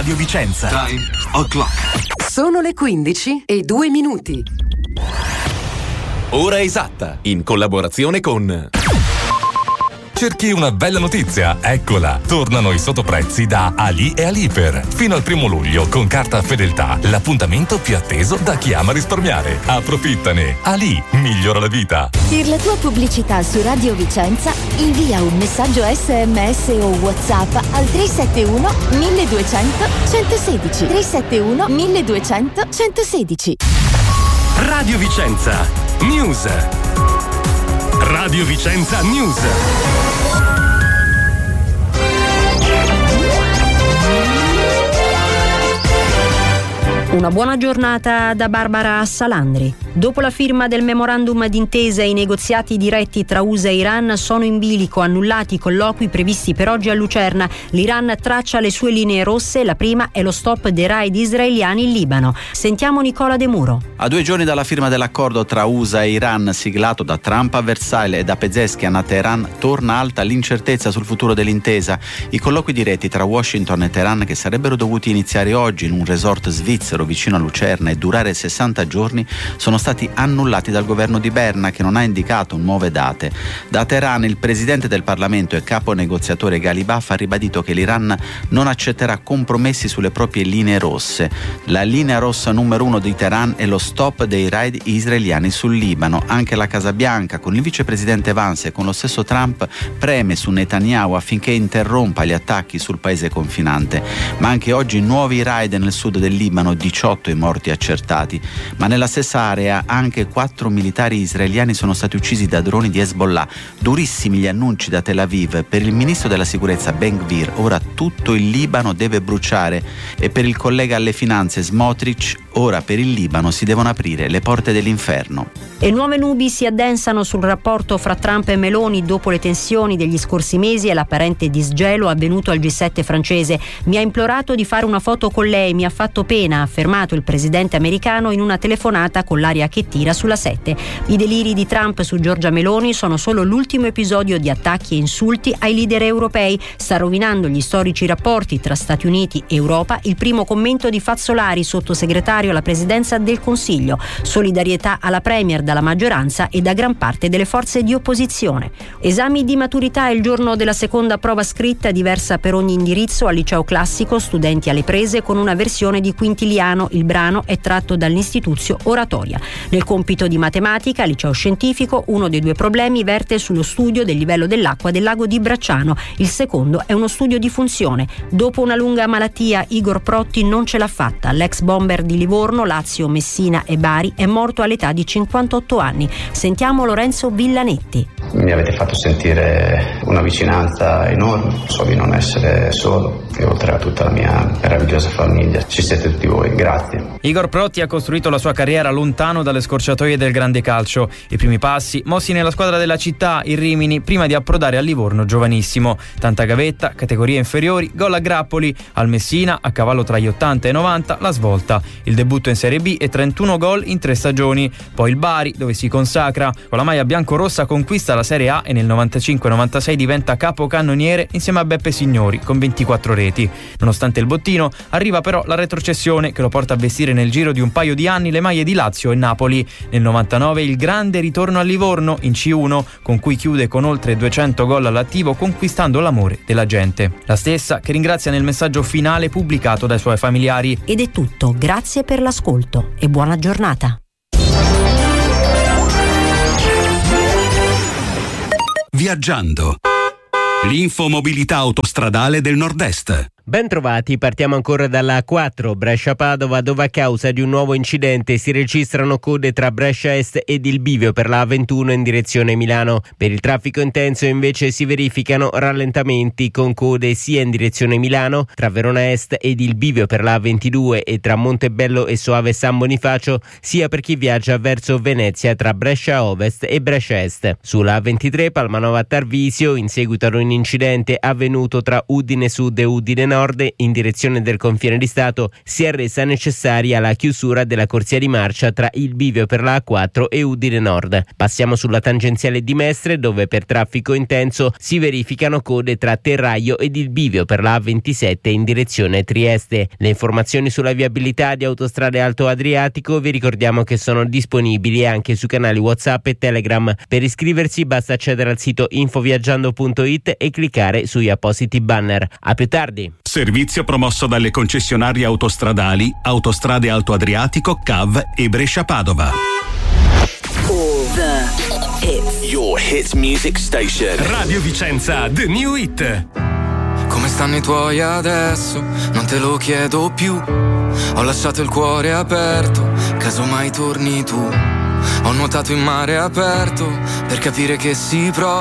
Radio Vicenza. Time o'clock. Sono le 15:02. Ora esatta, in collaborazione con... Cerchi una bella notizia? Eccola! Tornano i sottoprezzi da Ali e Aliper. Fino al 1 luglio, con carta Fedeltà, l'appuntamento più atteso da chi ama risparmiare. Approfittane! Ali migliora la vita. Per la tua pubblicità su Radio Vicenza, invia un messaggio SMS o WhatsApp al 371 1200 116. 371 1200 116. Radio Vicenza News. Radio Vicenza News. Una buona giornata da Barbara Salandri. Dopo la firma del memorandum d'intesa, i negoziati diretti tra USA e Iran sono in bilico, annullati i colloqui previsti per oggi a Lucerna. L'Iran traccia le sue linee rosse, la prima è lo stop dei raid israeliani in Libano. Sentiamo Nicola De Muro. A 2 giorni dalla firma dell'accordo tra USA e Iran siglato da Trump a Versailles e da Pezeshkian a Teheran, torna alta l'incertezza sul futuro dell'intesa. I colloqui diretti tra Washington e Teheran, che sarebbero dovuti iniziare oggi in un resort svizzero vicino a Lucerna e durare 60 giorni, sono stati annullati dal governo di Berna, che non ha indicato nuove date. Da Teheran il presidente del Parlamento e capo negoziatore Ghalibaf ha ribadito che l'Iran non accetterà compromessi sulle proprie linee rosse. La linea rossa numero 1 di Teheran è lo stop dei raid israeliani sul Libano. Anche la Casa Bianca, con il vicepresidente Vance e con lo stesso Trump, preme su Netanyahu affinché interrompa gli attacchi sul paese confinante. Ma anche oggi nuovi raid nel sud del Libano, 18 i morti accertati. Ma nella stessa area anche 4 militari israeliani sono stati uccisi da droni di Hezbollah. Durissimi gli annunci da Tel Aviv. Per il ministro della sicurezza Ben Gvir ora tutto il Libano deve bruciare, e per il collega alle finanze Smotrich ora per il Libano si devono aprire le porte dell'inferno. E nuove nubi si addensano sul rapporto fra Trump e Meloni dopo le tensioni degli scorsi mesi e l'apparente disgelo avvenuto al G7 francese. Mi ha implorato di fare una foto con lei, mi ha fatto pena, ha affermato il presidente americano in una telefonata con l'aria che tira sulla 7. I deliri di Trump su Giorgia Meloni sono solo l'ultimo episodio di attacchi e insulti ai leader europei. Sta rovinando gli storici rapporti tra Stati Uniti e Europa il primo commento di Fazzolari, sottosegretario alla presidenza del Consiglio. Solidarietà alla Premier dalla maggioranza e da gran parte delle forze di opposizione. Esami di maturità il giorno della seconda prova scritta, diversa per ogni indirizzo. Al liceo classico studenti alle prese con una versione di Quintiliano. Il brano è tratto dall'Istituzio Oratoria. Nel compito di matematica al liceo scientifico uno dei 2 problemi verte sullo studio del livello dell'acqua del lago di Bracciano. Il secondo è uno studio di funzione. Dopo una lunga malattia Igor Protti non ce l'ha fatta. L'ex bomber di Livorno, Lazio, Messina e Bari è morto all'età di 58 anni. Sentiamo Lorenzo Villanetti. Mi avete fatto sentire una vicinanza enorme, so di non essere solo, e oltre a tutta la mia meravigliosa famiglia ci siete tutti voi, grazie. Igor Protti ha costruito la sua carriera lontano dalle scorciatoie del grande calcio. I primi passi mossi nella squadra della città, il Rimini, prima di approdare al Livorno giovanissimo. Tanta gavetta, categorie inferiori, gol a grappoli. Al Messina, a cavallo tra gli 80 e 90, la svolta. Il debutto in Serie B e 31 gol in 3 stagioni. Poi il Bari, dove si consacra. Con la maglia biancorossa conquista la Serie A e nel 95-96 diventa capocannoniere insieme a Beppe Signori con 24 reti. Nonostante il bottino, arriva però la retrocessione che lo porta a vestire nel giro di un paio di anni le maglie di Lazio e Napoli. Nel 99 il grande ritorno al Livorno in C1, con cui chiude con oltre 200 gol all'attivo, conquistando l'amore della gente. La stessa che ringrazia nel messaggio finale pubblicato dai suoi familiari. Ed è tutto, grazie per l'ascolto e buona giornata. Viaggiando. L'infomobilità autostradale del Nord-Est. Ben trovati, partiamo ancora dalla A4 Brescia-Padova, dove a causa di un nuovo incidente si registrano code tra Brescia Est ed il bivio per la A21 in direzione Milano. Per il traffico intenso invece si verificano rallentamenti con code sia in direzione Milano tra Verona Est ed il bivio per la A22 e tra Montebello e Soave San Bonifacio, sia per chi viaggia verso Venezia tra Brescia Ovest e Brescia Est. Sulla A23 Palmanova-Tarvisio, in seguito ad un incidente avvenuto tra Udine Sud e Udine Nord, Nord in direzione del confine di Stato si è resa necessaria la chiusura della corsia di marcia tra il bivio per la A4 e Udine Nord. Passiamo sulla tangenziale di Mestre, dove per traffico intenso si verificano code tra Terraio ed il bivio per la A27 in direzione Trieste. Le informazioni sulla viabilità di Autostrade Alto Adriatico vi ricordiamo che sono disponibili anche sui canali WhatsApp e Telegram. Per iscriversi basta accedere al sito infoviaggiando.it e cliccare sugli appositi banner. A più tardi. Servizio promosso dalle concessionarie autostradali Autostrade Alto Adriatico, CAV e Brescia Padova. All the hits. Your hits music station. Radio Vicenza, The New Hit. Come stanno i tuoi adesso? Non te lo chiedo più. Ho lasciato il cuore aperto, casomai torni tu. Ho nuotato in mare aperto per capire che si prova.